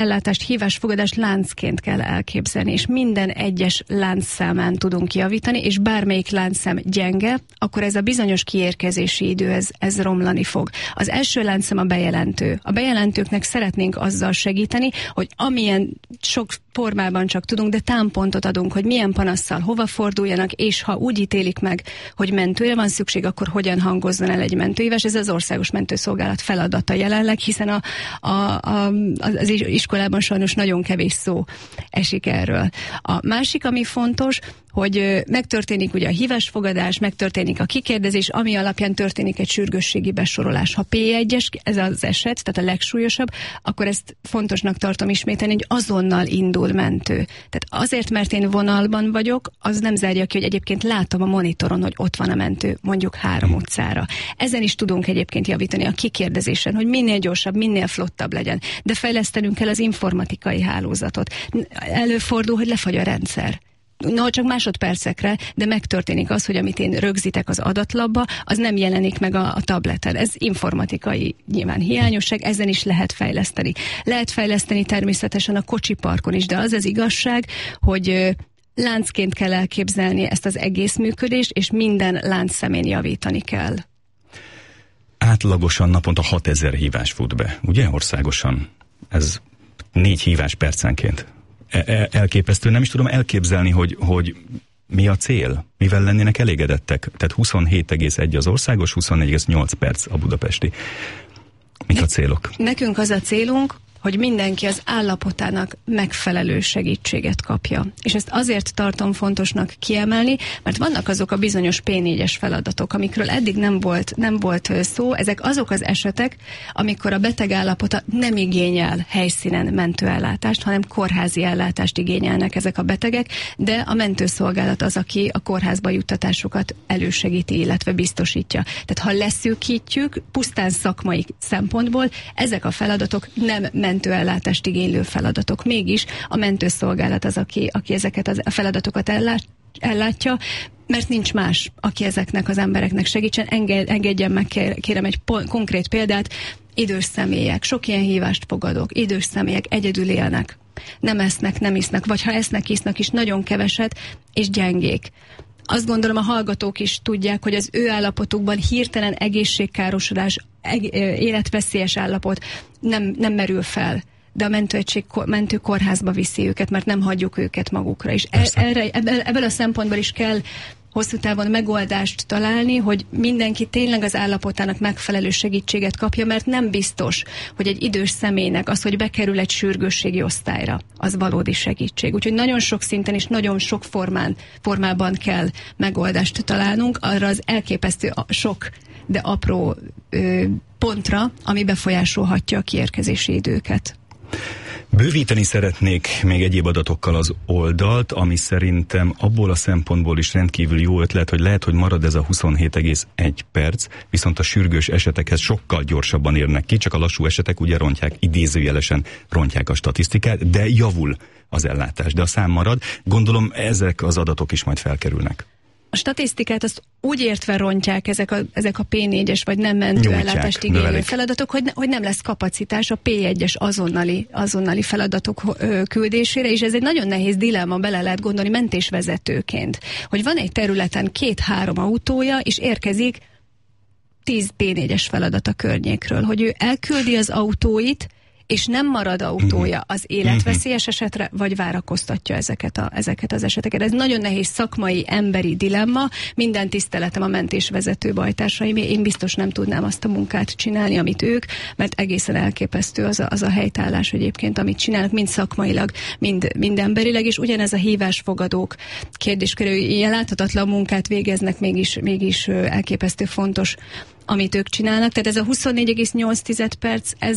ellátást, hívásfogadást láncként kell elképzelni, és minden egyes láncszámán tudunk javítani, és bármelyik láncszám gyenge, akkor ez a bizonyos kiérkezési idő, ez romlani fog. Az első láncszám a bejelentő. A bejelentőknek szeretnénk azzal segíteni, hogy amilyen sok formában csak tudunk, de támpontot adunk, hogy milyen panasszal hova forduljanak, és ha úgy ítélik meg, hogy mentőre van szükség, akkor hogyan hangozzon el egy mentőhívás. Ez az Országos Mentőszolgálat feladata jelenleg, hiszen az iskolában sajnos nagyon kevés szó esik erről. A másik, ami fontos, hogy megtörténik ugye a hívásfogadás, megtörténik a kikérdezés, ami alapján történik egy sürgősségi besorolás. Ha P1-es, ez az eset, tehát a legsúlyosabb, akkor ezt fontosnak tartom ismételni, hogy azonnal indul mentő. Tehát azért, mert én vonalban vagyok, az nem zárja ki, hogy egyébként látom a monitoron, hogy ott van a mentő, mondjuk 3 utcára. Ezen is tudunk egyébként javítani a kikérdezésen, hogy minél gyorsabb, minél flottabb legyen. De fejlesztenünk kell az informatikai hálózatot. Előfordul, hogy lefagy a rendszer. No, csak másodpercekre, de megtörténik az, hogy amit én rögzítek az adatlapba, az nem jelenik meg a tableten. Ez informatikai nyilván hiányosság, ezen is lehet fejleszteni. Lehet fejleszteni természetesen a kocsiparkon is, de az az igazság, hogy láncként kell elképzelni ezt az egész működést, és minden láncszemén javítani kell. Átlagosan naponta 6000 hívás fut be, ugye országosan? Ez 4 hívás percenként. Elképesztő, nem is tudom elképzelni, hogy mi a cél, mivel lennének elégedettek. Tehát 27,1 az országos, 24,8 perc a budapesti. Mik a célok? Nekünk az a célunk, hogy mindenki az állapotának megfelelő segítséget kapja. És ezt azért tartom fontosnak kiemelni, mert vannak azok a bizonyos P4-es feladatok, amikről eddig nem volt szó. Ezek azok az esetek, amikor a beteg állapota nem igényel helyszínen mentőellátást, hanem kórházi ellátást igényelnek ezek a betegek, de a mentőszolgálat az, aki a kórházba juttatásukat elősegíti, illetve biztosítja. Tehát ha leszűkítjük, pusztán szakmai szempontból, ezek a feladatok nem mentőellátást igénylő feladatok. Mégis a mentőszolgálat az, aki ezeket a feladatokat ellátja, mert nincs más, aki ezeknek az embereknek segítsen. Engedjen meg, kérem, egy konkrét példát. Idős személyek, sok ilyen hívást fogadok, idős személyek egyedül élnek, nem esznek, nem isznak, vagy ha esznek, isznak is nagyon keveset, és gyengék. Azt gondolom, a hallgatók is tudják, hogy az ő állapotukban hirtelen egészségkárosodás, életveszélyes állapot nem merül fel. De a mentő kórházba viszi őket, mert nem hagyjuk őket magukra. És ebből a szempontból is kell hosszú távon megoldást találni, hogy mindenki tényleg az állapotának megfelelő segítséget kapja, mert nem biztos, hogy egy idős személynek az, hogy bekerül egy sürgősségi osztályra, az valódi segítség. Úgyhogy nagyon sok szinten és nagyon sok formában kell megoldást találnunk arra az elképesztő sok, de apró pontra, ami befolyásolhatja a kiérkezési időket. Bővíteni szeretnék még egyéb adatokkal az oldalt, ami szerintem abból a szempontból is rendkívül jó ötlet, hogy lehet, hogy marad ez a 27,1 perc, viszont a sürgős esetekhez sokkal gyorsabban érnek ki, csak a lassú esetek ugye idézőjelesen rontják a statisztikát, de javul az ellátás, de a szám marad. Gondolom ezek az adatok is majd felkerülnek. A statisztikát azt úgy értve rontják ezek a P4-es vagy nem mentőellátást igénylő feladatok, hogy nem lesz kapacitás a P1-es azonnali feladatok küldésére, és ez egy nagyon nehéz dilemma, bele lehet gondolni mentésvezetőként, hogy van egy területen 2-3 autója, és érkezik 10 P4-es feladat a környékről, hogy ő elküldi az autóit, és nem marad autója az életveszélyes esetre, vagy várakoztatja ezeket az eseteket. Ez nagyon nehéz szakmai, emberi dilemma. Minden tiszteletem a mentésvezető bajtársaim, én biztos nem tudnám azt a munkát csinálni, amit ők, mert egészen elképesztő az a helytállás egyébként, amit csinálnak, mind szakmailag, mind emberileg, és ugyanez a hívásfogadók kérdéskörül, ilyen láthatatlan munkát végeznek, mégis elképesztő fontos, amit ők csinálnak. Tehát ez a 24,8 perc, ez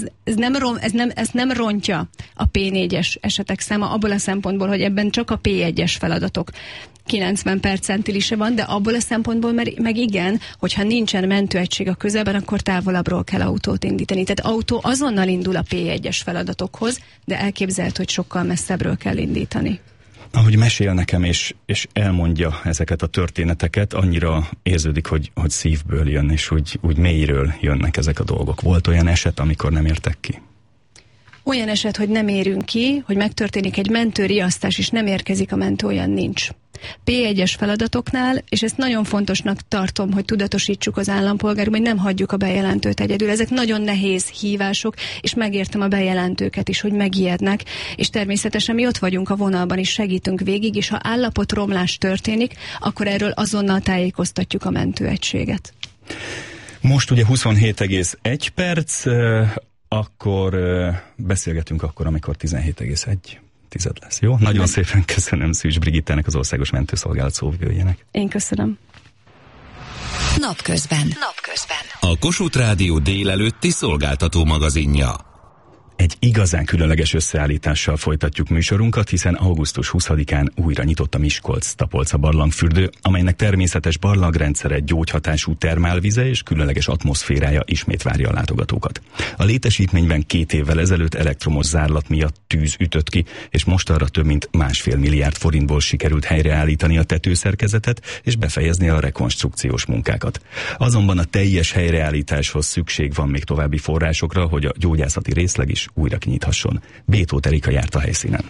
nem rontja a P4-es esetek száma abból a szempontból, hogy ebben csak a P1-es feladatok 90 percentilise van, de abból a szempontból meg igen, hogyha nincsen mentőegység a közelben, akkor távolabbról kell autót indítani. Tehát autó azonnal indul a P1-es feladatokhoz, de elképzelhető, hogy sokkal messzebbről kell indítani. Ahogy mesél nekem és elmondja ezeket a történeteket, annyira érződik, hogy szívből jön, és úgy mélyről jönnek ezek a dolgok. Volt olyan eset, amikor nem értek ki? Olyan eset, hogy nem érünk ki, hogy megtörténik egy mentőriasztás, és nem érkezik a mentő, olyan nincs. P1-es feladatoknál, és ezt nagyon fontosnak tartom, hogy tudatosítsuk az állampolgárokban, hogy nem hagyjuk a bejelentőt egyedül. Ezek nagyon nehéz hívások, és megértem a bejelentőket is, hogy megijednek, és természetesen mi ott vagyunk a vonalban, és segítünk végig, és ha állapotromlás történik, akkor erről azonnal tájékoztatjuk a mentőegységet. Most ugye 27,1 perc, akkor beszélgetünk akkor, amikor 17,1 lesz. Jó? Nagyon szépen köszönöm Szűcs Brigittának, az Országos Mentőszolgálat szóvivőjének. Én köszönöm. Napközben. A Kossuth Rádió délelőtti szolgáltató magazinja. Egy igazán különleges összeállítással folytatjuk műsorunkat, hiszen augusztus 20-án újra nyitott a Miskolc-Tapolca barlangfürdő, amelynek természetes barlangrendszere, gyógyhatású termálvize és különleges atmoszférája ismét várja a látogatókat. A létesítményben 2 évvel ezelőtt elektromos zárlat miatt tűz ütött ki, és mostanra több mint 1,5 milliárd forintból sikerült helyreállítani a tetőszerkezetet és befejezni a rekonstrukciós munkákat. Azonban a teljes helyreállításhoz szükség van még további forrásokra, hogy a gyógyászati részleg is újra kinyithasson. Bétóth Erika járt a helyszínen.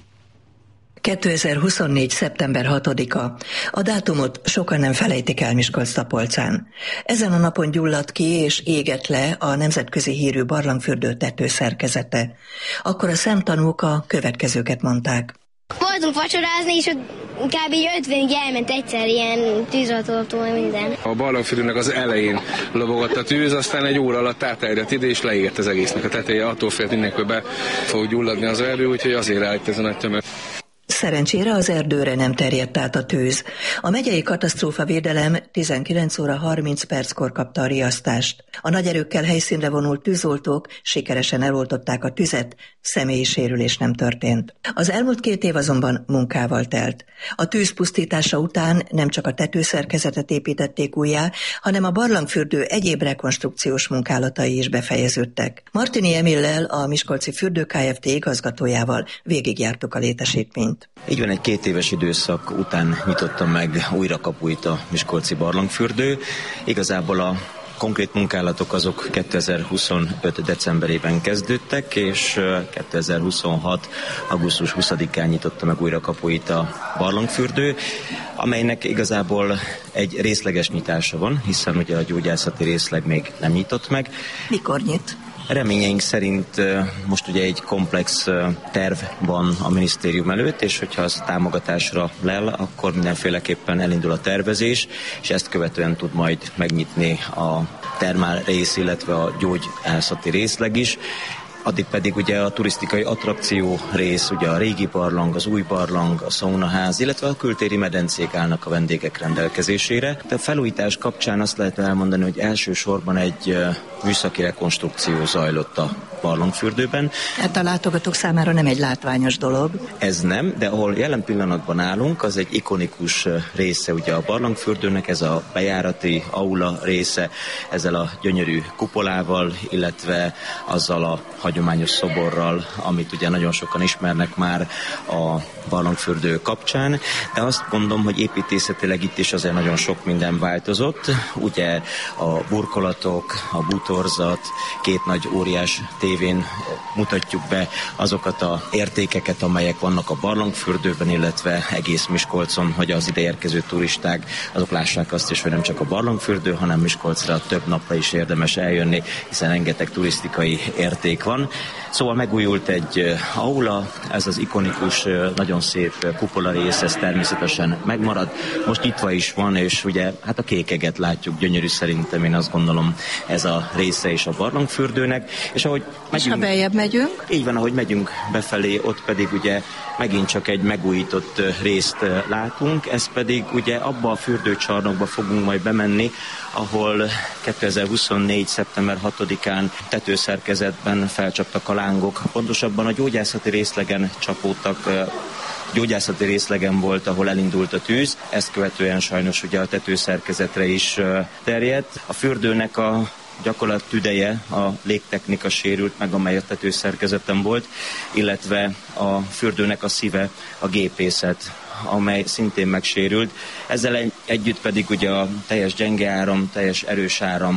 2024. szeptember 6-a. A dátumot sokan nem felejtik el Miskolc-Tapolcán. Ezen a napon gyulladt ki és égett le a nemzetközi hírű barlangfürdő tetőszerkezete. Akkor a szemtanúk a következőket mondták. Voltunk vacsorázni, és kb. 50-ig elment egyszer ilyen tűzoltó, minden. A barlangfürdőnek az elején lobogott a tűz, aztán egy óra alatt átterjedt ide, és leégett az egésznek a teteje. Attól félt mindenkor be fog gyulladni az erdő, úgyhogy azért állt ez a nagy tömeg. Szerencsére az erdőre nem terjedt át a tűz. A megyei katasztrófavédelem 19 óra 30 perckor kapta a riasztást. A nagy erőkkel helyszínre vonult tűzoltók sikeresen eloltották a tüzet, személyi sérülés nem történt. Az elmúlt 2 év azonban munkával telt. A tűz pusztítása után nem csak a tetőszerkezetet építették újjá, hanem a barlangfürdő egyéb rekonstrukciós munkálatai is befejeződtek. Martini Emillel, a Miskolci Fürdő Kft. Igazgatójával végigjártuk a létesítményt. Így van, egy 2 éves időszak után nyitottam meg újra kapuit a Miskolci barlangfürdő. Igazából a konkrét munkálatok azok 2025. decemberében kezdődtek, és 2026. augusztus 20-án nyitotta meg újra kapuit a barlangfürdő, amelynek igazából egy részleges nyitása van, hiszen ugye a gyógyászati részleg még nem nyitott meg. Mikor nyit? Reményeink szerint most ugye egy komplex terv van a minisztérium előtt, és hogyha az támogatásra lel, akkor mindenféleképpen elindul a tervezés, és ezt követően tud majd megnyitni a termál rész, illetve a gyógyászati részleg is. Addig pedig ugye a turisztikai attrakció rész, ugye a régi barlang, az új barlang, a szaunaház, illetve a kültéri medencék állnak a vendégek rendelkezésére. De a felújítás kapcsán azt lehet elmondani, hogy elsősorban egy műszaki rekonstrukció zajlott a barlangfürdőben. Hát a látogatók számára nem egy látványos dolog. Ez nem, de ahol jelen pillanatban állunk, az egy ikonikus része ugye a barlangfürdőnek, ez a bejárati aula része, ezzel a gyönyörű kupolával, illetve azzal a hagyományos szoborral, amit ugye nagyon sokan ismernek már a barlangfürdő kapcsán, de azt mondom, hogy építészetileg itt is azért nagyon sok minden változott. Ugye a burkolatok, a bútorzat, 2 nagy óriás tévén mutatjuk be azokat a értékeket, amelyek vannak a barlangfürdőben, illetve egész Miskolcon, hogy az ideérkező turisták azok lássák azt is, hogy nem csak a barlangfürdő, hanem Miskolcra több napra is érdemes eljönni, hiszen rengeteg turisztikai érték van. Szóval megújult egy aula, ez az ikonikus, nagyon szép kupola rész, ez természetesen megmarad. Most nyitva is van, és ugye hát a kékeget látjuk, gyönyörű szerintem, én azt gondolom ez a része is a barlangfürdőnek. És ahogy megyünk, és ha beljebb megyünk? Így van, ahogy megyünk befelé, ott pedig ugye megint csak egy megújított részt látunk, ez pedig ugye abba a fürdőcsarnokba fogunk majd bemenni, ahol 2024. szeptember 6-án tetőszerkezetben felcsaptak a lángok. Pontosabban a gyógyászati részlegen csapódtak, gyógyászati részlegen volt, ahol elindult a tűz, ezt követően sajnos ugye a tetőszerkezetre is terjedt. A fürdőnek a gyakorlat tüdeje, a légtechnika sérült meg, amely a tetőszerkezeten volt, illetve a fürdőnek a szíve, a gépészet, amely szintén megsérült. Ezzel együtt pedig ugye a teljes gyenge áram, teljes erős áram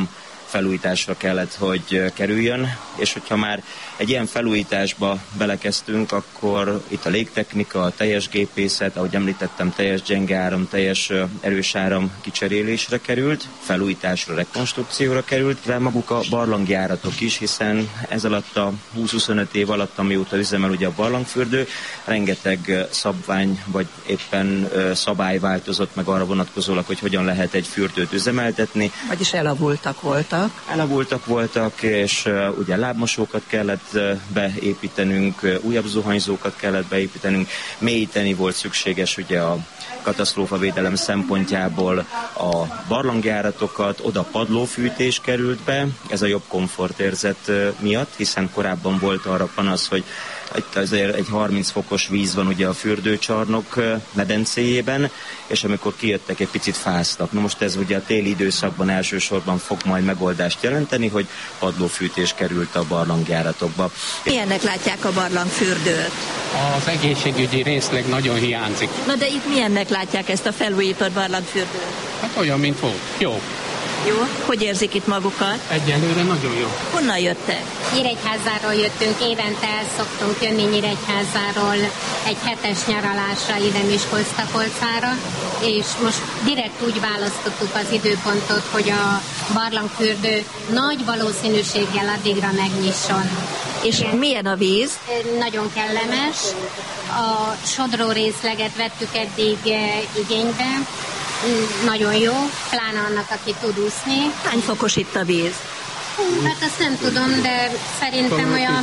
felújításra kellett, hogy kerüljön, és hogyha már egy ilyen felújításba belekezdtünk, akkor itt a légtechnika, a teljes gépészet, ahogy említettem, teljes gyenge áram, teljes erős áram kicserélésre került, felújításra, rekonstrukcióra került, de maguk a barlangjáratok is, hiszen ez alatt a 20-25 év alatt, amióta üzemel ugye a barlangfürdő, rengeteg szabvány vagy éppen szabály változott meg arra vonatkozólag, hogy hogyan lehet egy fürdőt üzemeltetni. Vagyis elavultak voltak. Elavultak voltak, és ugye lábmosókat kellett beépítenünk, újabb zuhanyzókat kellett beépítenünk, mélyíteni volt szükséges ugye a katasztrófavédelem szempontjából a barlangjáratokat, oda padlófűtés került be, ez a jobb komfortérzet miatt, hiszen korábban volt arra panasz, hogy itt azért egy 30 fokos víz van ugye a fürdőcsarnok medencéjében, és amikor kijöttek, egy picit fáztak. Na most ez ugye a téli időszakban elsősorban fog majd megoldást jelenteni, hogy padlófűtés került a barlangjáratokba. Milyennek látják a barlangfürdőt? Az egészségügyi részleg nagyon hiányzik. Na de itt milyennek látják ezt a felújított barlangfürdőt? Hát olyan, mint volt. Jó. Jó? Hogy érzik itt magukat? Egyelőre nagyon jó. Honnan jöttek? Nyíregyházáról jöttünk, évente el szoktunk jönni Nyíregyházáról egy hetes nyaralásra ide Miskolc-Tapolcára, és most direkt úgy választottuk az időpontot, hogy a barlangfürdő nagy valószínűséggel addigra megnyisson. És milyen a víz? Nagyon kellemes. A sodró részleget vettük eddig igénybe. Nagyon jó, pláne annak, aki tud úszni. Hány fokos itt a víz? Hát azt nem tudom, de szerintem olyan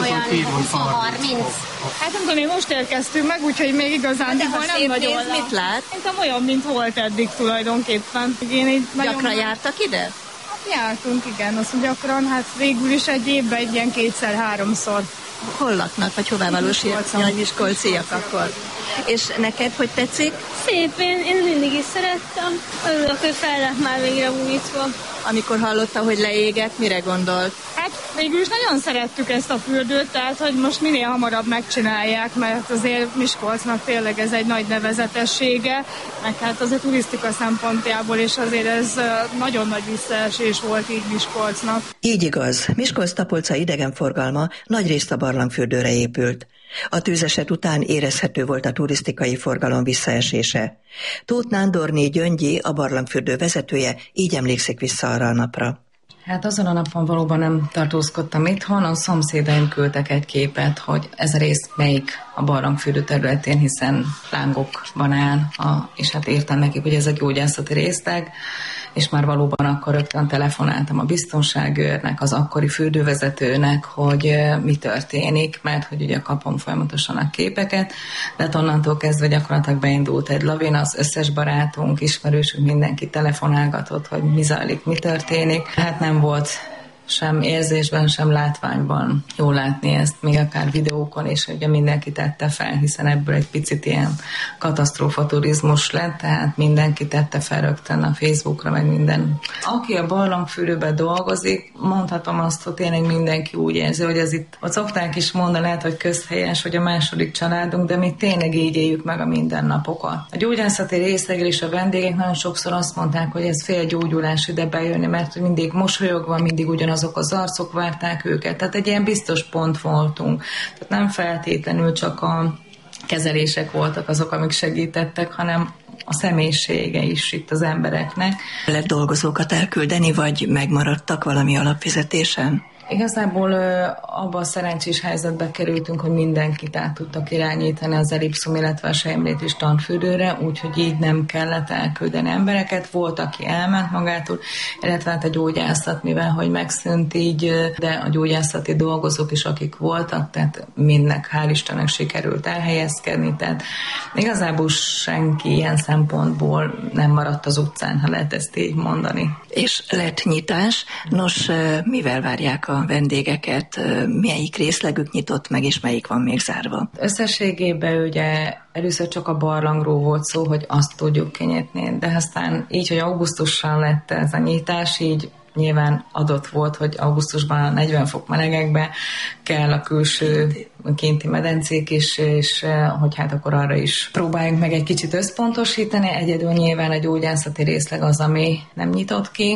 30. Hát nem tudom, én most érkeztünk meg, úgyhogy még igazán nem nagyon. Mit lát? Szerintem olyan, mint volt eddig tulajdonképpen. Gyakran jártak ide? Jártunk, igen, azt gyakran, hát végül is egy évben egy ilyen 2-3-szor. Hol laknak, vagy hová valósítják? Miskolciak akkor. És neked hogy tetszik? Szép, én mindig is szerettem. Örülök, hogy fel lett már végre újítva. Amikor hallotta, hogy leégett, mire gondolt? Hát végül is nagyon szerettük ezt a fürdőt, tehát hogy most minél hamarabb megcsinálják, mert azért Miskolcnak tényleg ez egy nagy nevezetessége, meg hát azért turisztika szempontjából, és azért ez nagyon nagy visszaesés volt így Miskolcnak. Így igaz, Miskolc-Tapolca idegenforgalma nagyrészt a barlangfürdőre épült. A tűzeset után érezhető volt a turisztikai forgalom visszaesése. Tóth Nándorné Gyöngyi, a barlangfürdő vezetője, így emlékszik vissza arra a napra. Hát azon a napon valóban nem tartózkodtam itthon, a szomszédaim küldtek egy képet, hogy ez a rész melyik a barlangfürdő területén, hiszen lángokban áll, és hát írtam nekik, hogy ez egy gyógyászati részleg, és már valóban akkor rögtön telefonáltam a biztonságőrnek, az akkori fürdővezetőnek, hogy mi történik, mert hogy ugye kapom folyamatosan a képeket, de hát onnantól kezdve gyakorlatilag beindult egy lavina, az összes barátunk, ismerősünk, mindenki telefonálgatott, hogy mi zajlik, mi történik. Hát nem volt sem érzésben, sem látványban jó látni ezt, még akár videókon, és ugye mindenki tette fel, hiszen ebből egy picit ilyen katasztrófa turizmus lett, tehát mindenki tette fel rögtön a Facebookra, meg minden. Aki a barlangfürdőben dolgozik, mondhatom azt, hogy tényleg mindenki úgy érzi, hogy ez itt, ott szokták is mondani, lehet, hogy közhelyes, hogy a második családunk, de mi tényleg így éljük meg a mindennapokat. A gyógyászati részlegről is a vendégek nagyon sokszor azt mondták, hogy ez félgyógyulás ide bejönni, mert mindig mosolyogva, mindig ugyanazok az arcok várták őket. Tehát egy ilyen biztos pont voltunk. Tehát nem feltétlenül csak a kezelések voltak azok, amik segítettek, hanem a személyisége is itt az embereknek. Lehet dolgozókat elküldeni, vagy megmaradtak valami alapfizetésen? Igazából abban a szerencsés helyzetbe kerültünk, hogy mindenkit át tudtak irányítani az Elipszum, illetve a Sejmlétis tanfürdőre, úgyhogy így nem kellett elküldeni embereket. Volt, aki elment magától, illetve hát a gyógyászat, mivel hogy megszűnt így, de a gyógyászati dolgozók is, akik voltak, tehát mindnek hál' Istennek sikerült elhelyezkedni, tehát igazából senki ilyen szempontból nem maradt az utcán, ha lehet ezt így mondani. És lett nyitás. Nos, mivel várják a vendégeket? Melyik részlegük nyitott meg, és melyik van még zárva? Összességében ugye először csak a barlangról volt szó, hogy azt tudjuk kinyitni, de aztán így, hogy augusztusban lett ez a nyitás, így nyilván adott volt, hogy augusztusban a 40 fok melegekben kell a külső kinti medencék is, és hogy hát akkor arra is próbáljunk meg egy kicsit összpontosítani. Egyedül nyilván a gyógyászati részleg az, ami nem nyitott ki,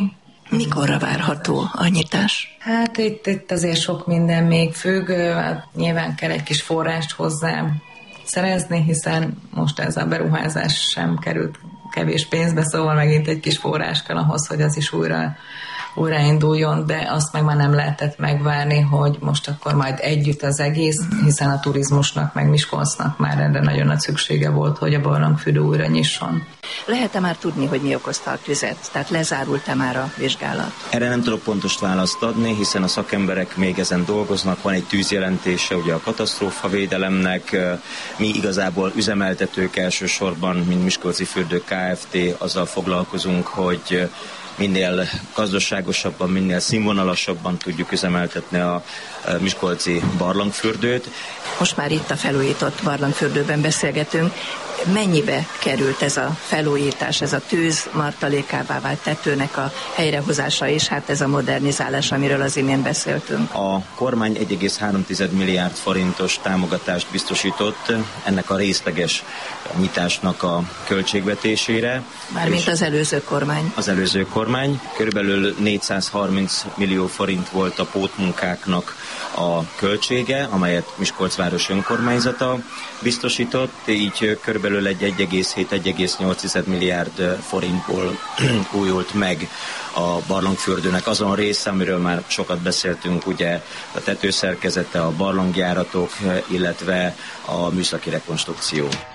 Mikorra várható a nyitás? Hát itt azért sok minden még függ, nyilván kell egy kis forrást hozzá szerezni, hiszen most ez a beruházás sem került kevés pénzbe, szóval megint egy kis forrás kell ahhoz, hogy az is újrainduljon, de azt meg már nem lehetett megvárni, hogy most akkor majd együtt az egész, hiszen a turizmusnak, meg Miskolcnak már erre nagyon nagy szüksége volt, hogy a barlangfürdő újra nyisson. Lehet-e már tudni, hogy mi okozta a tüzet? Tehát lezárult-e már a vizsgálat? Erre nem tudok pontos választ adni, hiszen a szakemberek még ezen dolgoznak, van egy tűzjelentése ugye a katasztrófavédelemnek, mi igazából üzemeltetők elsősorban, mint Miskolci Fürdő Kft. Azzal foglalkozunk, hogy minél gazdaságosabban, minél színvonalasabban tudjuk üzemeltetni a miskolci barlangfürdőt. Most már itt a felújított barlangfürdőben beszélgetünk. Mennyibe került ez a felújítás, ez a tűz martalékává vált tetőnek a helyrehozása, és hát ez a modernizálás, amiről az imént beszéltünk? A kormány 1,3 milliárd forintos támogatást biztosított ennek a részleges nyitásnak a költségvetésére. Mármint az előző kormány. Az előző kormány. Körülbelül 430 millió forint volt a pótmunkáknak a költsége, amelyet Miskolc város önkormányzata biztosított, így körülbelül egy 1,7-1,8 milliárd forintból újult meg a barlangfürdőnek azon része, amiről már sokat beszéltünk, ugye a tetőszerkezete, a barlangjáratok, illetve a műszaki rekonstrukció.